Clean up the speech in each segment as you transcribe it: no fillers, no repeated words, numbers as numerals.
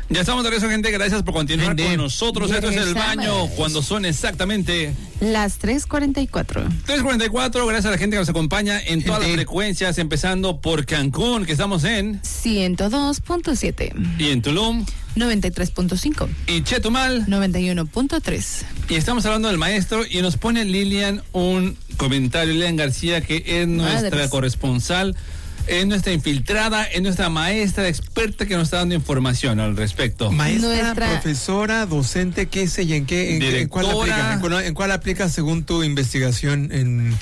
Ya estamos de regreso, gente. Gracias por continuar con nosotros. Esto es El Baño, cuando son exactamente las 3:44. 3:44. Gracias a la gente que nos acompaña en todas las frecuencias, empezando por Cancún, que estamos en 102.7. Y en Tulum 93.5. Y Chetumal 91.3. Y estamos hablando del maestro y nos pone Lilian un comentario, Lilian García, que es nuestra corresponsal, es nuestra infiltrada, es nuestra maestra experta que nos está dando información al respecto. Maestra, profesora, docente, qué sé y en qué, en cuál aplica, en cuál aplica según tu investigación en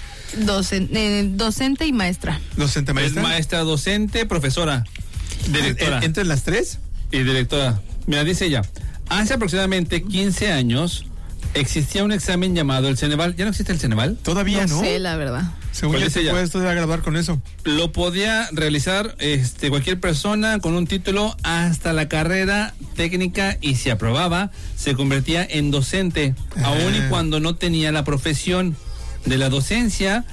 docente y maestra. Docente, maestra. Es maestra, docente, profesora, directora. ¿Entre las tres? Y directora. Mira, dice ella, hace aproximadamente 15 años existía un examen llamado el Ceneval. ¿Ya no existe el Ceneval? Todavía no. No sé, la verdad. Según yo, se puede estudiar a graduar con eso. Lo podía realizar cualquier persona con un título hasta la carrera técnica, y si aprobaba, se convertía en docente, aun y cuando no tenía la profesión de la docencia.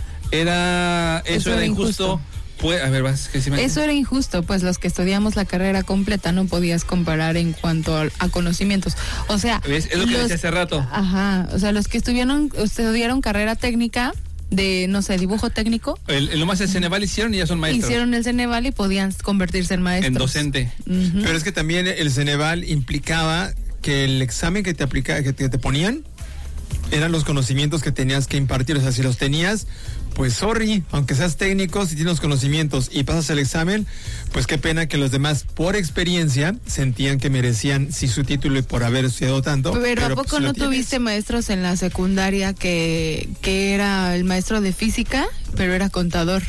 Eso era injusto. Pues, a ver, eso era injusto, pues los que estudiamos la carrera completa no podías comparar en cuanto a conocimientos. O sea, ¿ves? Es lo que decía hace rato. Ajá, o sea, los que estudiaron carrera técnica de, no sé, dibujo técnico. Lo más el Ceneval hicieron y ya son maestros. Hicieron el Ceneval y podían convertirse en maestros. En docente. Uh-huh. Pero es que también el Ceneval implicaba que el examen que te ponían eran los conocimientos que tenías que impartir. O sea, si los tenías, pues sorry, aunque seas técnico, si tienes los conocimientos y pasas el examen, pues qué pena que los demás, por experiencia, sentían que merecían sí su título y por haber estudiado tanto. Pero ¿a poco no tuviste maestros en la secundaria que era el maestro de física, pero era contador?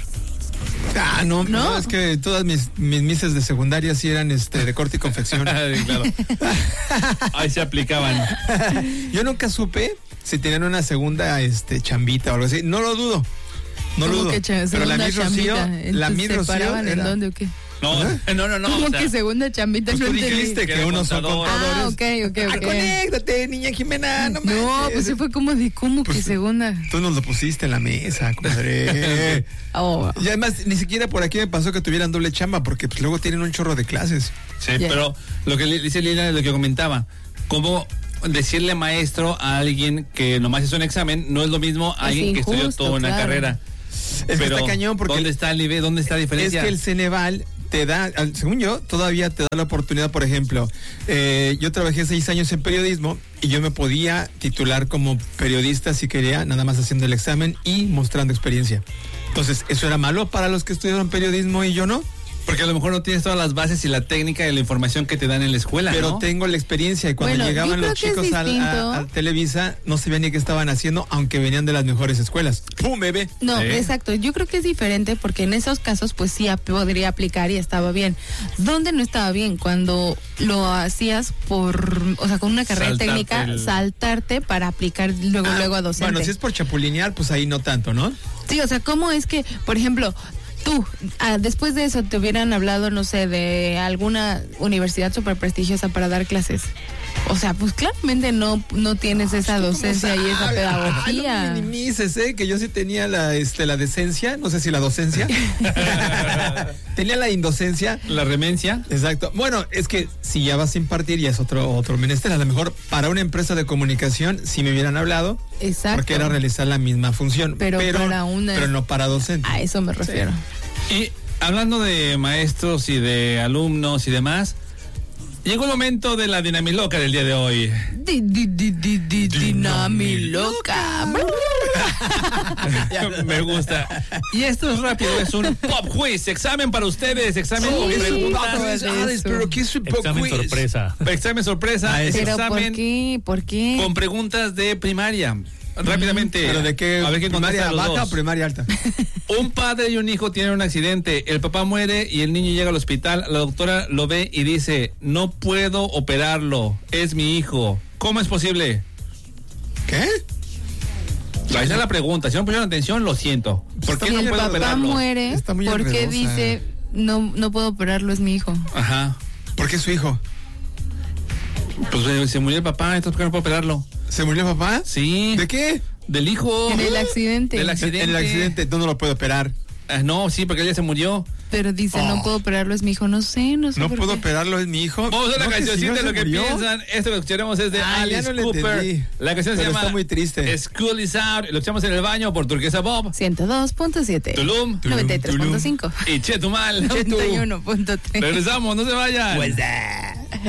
Ah, no, es que todas mis mises de secundaria sí eran de corte y confección. Claro. Ahí se aplicaban. Yo nunca supe si tenían una segunda chambita o algo así. No lo dudo. No lo dudo. Pero la Miss Rocío, ¿en dónde o qué? No. ¿Cómo que segunda chambita? Pues tú dijiste que unos son contadores. Ok. Conéctate, niña Jimena, no manches. No, pues sí fue como de, ¿cómo que segunda? Tú nos lo pusiste en la mesa, compadre. Y además, ni siquiera por aquí me pasó que tuvieran doble chamba, porque pues luego tienen un chorro de clases. Sí, pero lo que dice Lina es lo que comentaba. ¿Cómo decirle maestro a alguien que nomás hizo un examen? No es lo mismo a alguien que estudió toda una carrera. Es que está cañón, porque ¿dónde está la diferencia? Es que el Ceneval te da, según yo, todavía te da la oportunidad. Por ejemplo, yo trabajé 6 años en periodismo y yo me podía titular como periodista si quería, nada más haciendo el examen y mostrando experiencia. Entonces, ¿eso era malo para los que estudiaron periodismo y yo no? Porque a lo mejor no tienes todas las bases y la técnica y la información que te dan en la escuela, pero ¿no? tengo la experiencia, y cuando llegaban los chicos a Televisa no sabían ni qué estaban haciendo, aunque venían de las mejores escuelas. ¡Pum, bebé! No, exacto. Yo creo que es diferente, porque en esos casos pues sí podría aplicar y estaba bien. ¿Dónde no estaba bien? Cuando lo hacías con una carrera técnica, saltarte para aplicar luego a docente. Bueno, si es por chapulinear, pues ahí no tanto, ¿no? Sí, o sea, ¿cómo es que, por ejemplo, tú, después de eso te hubieran hablado, no sé, de alguna universidad súper prestigiosa para dar clases? O sea, pues claramente no tienes esa docencia y esa pedagogía. No me dices, que yo sí tenía la decencia, no sé si la docencia. Tenía la indocencia. La remencia. Exacto. Bueno, es que si ya vas a impartir, ya es otro menester. A lo mejor para una empresa de comunicación sí me hubieran hablado. Exacto. Porque era realizar la misma función. Pero no para docente. A eso me refiero. Sí. Y hablando de maestros y de alumnos y demás, llegó el momento de la Dinamiloca del día de hoy. Dinamiloca. Me gusta. Y esto es rápido, es un pop quiz, examen para ustedes, examen con preguntas. Pero ¿qué es un pop examen quiz? Sorpresa. Examen sorpresa. ¿Pero examen por qué? Con preguntas de primaria. Rápidamente. ¿Pero de qué? A ver qué ¿Primaria baja o primaria alta? Un padre y un hijo tienen un accidente. El papá muere y el niño llega al hospital. La doctora lo ve y dice: no puedo operarlo, es mi hijo. ¿Cómo es posible? ¿Qué? Ahí está la pregunta. Si no pusieron atención, lo siento. ¿Por qué no puedo operarlo? El papá muere, ¿por qué dice no puedo operarlo, es mi hijo? Ajá. ¿Por qué es su hijo? Pues se murió el papá, entonces ¿por qué no puedo operarlo? ¿Se murió el papá? Sí. ¿De qué? Del hijo. En el accidente. Del accidente. En el accidente, ¿tú no lo puedo operar? No, sí, porque él ya se murió. pero dice, no puedo operarlo, es mi hijo. No sé No por puedo qué. operarlo, es mi hijo. Vamos a la No, que cancioncita si no de se lo que murió. piensan. Esto que escucharemos es de Ya Alice no le Cooper. entendí. La canción se Pero llama está muy triste. School is Out. Lo escuchamos en el baño por Turquesa Bob, 102.7. Tulum 93.5. y Chetumal. 81.3. Regresamos, no se vayan. Pues,